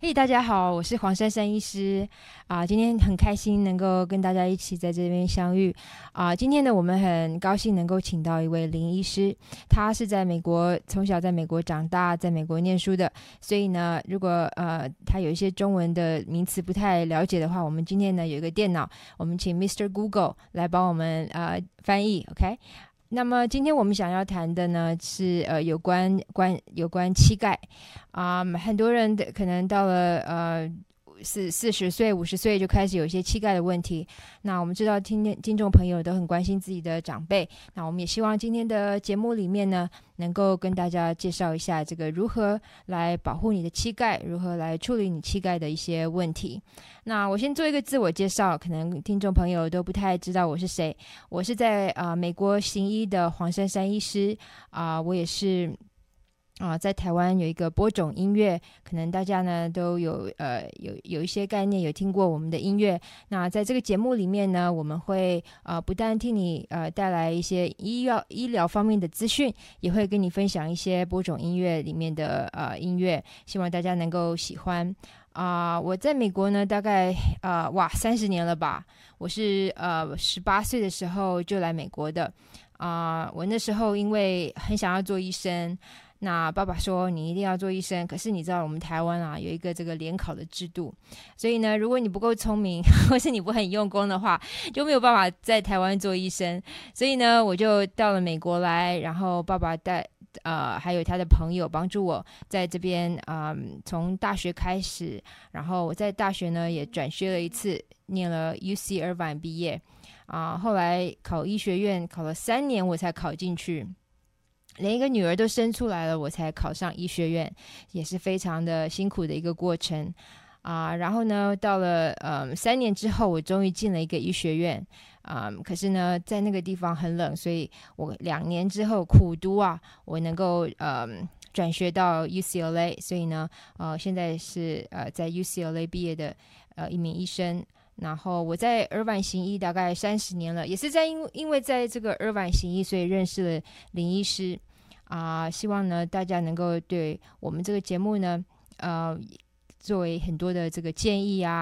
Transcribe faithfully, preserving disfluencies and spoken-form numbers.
嘿、hey, 大家好，我是黄珊珊医师啊。今天很开心能够跟大家一起在这边相遇啊。今天呢，我们很高兴能够请到一位林医师，他是在美国从小在美国长大，在美国念书的，所以呢，如果呃他有一些中文的名词不太了解的话，我们今天呢有一个电脑，我们请 Mister Google 来帮我们呃翻译 ，OK。那么今天我们想要谈的呢是呃有关关有关膝盖啊、嗯，很多人的可能到了呃四四十岁五十岁就开始有一些膝盖的问题。那我们知道听听众朋友都很关心自己的长辈，那我们也希望今天的节目里面呢能够跟大家介绍一下这个如何来保护你的膝盖，如何来处理你膝盖的一些问题。那我先做一个自我介绍，可能听众朋友都不太知道我是谁。我是在呃美国行医的黄珊珊医师啊、呃，我也是啊、呃，在台湾有一个播种音乐，可能大家呢都有呃有有一些概念，有听过我们的音乐。那在这个节目里面呢，我们会呃不但替你呃带来一些医药医疗方面的资讯，也会跟你分享一些播种音乐里面的呃音乐，希望大家能够喜欢。啊、呃，我在美国呢，大概呃哇三十年了吧。我是呃十八岁的时候就来美国的。啊、呃，我那时候因为很想要做医生，那爸爸说你一定要做医生，可是你知道我们台湾啊有一个这个联考的制度，所以呢，如果你不够聪明，或是你不很用功的话，就没有办法在台湾做医生。所以呢，我就到了美国来，然后爸爸带。呃，还有他的朋友帮助我在这边，嗯，从大学开始，然后我在大学呢也转学了一次，念了 U C Irvine 毕业，啊、呃，后来考医学院考了三年我才考进去，连一个女儿都生出来了，我才考上医学院，也是非常的辛苦的一个过程。啊、呃，然后呢，到了嗯三年之后，我终于进了一个医学院，啊、呃，可是呢，在那个地方很冷，所以我两年之后苦读啊，我能够嗯转学到 U C L A， 所以呢，呃，现在是呃在 U C L A 毕业的呃一名医生。然后我在尔湾行医大概三十年了，也是在因因为在这个尔湾行医，所以认识了林医师啊、呃。希望呢大家能够对我们这个节目呢，呃。作为很多的这个建议啊，